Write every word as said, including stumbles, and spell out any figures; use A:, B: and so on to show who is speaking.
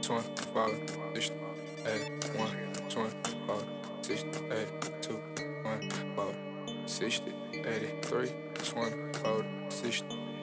A: twenty-four, sixty, eighty-one, twenty-four, sixty, eighty-two, twenty-four, sixty, eighty-three, twenty-four, sixty,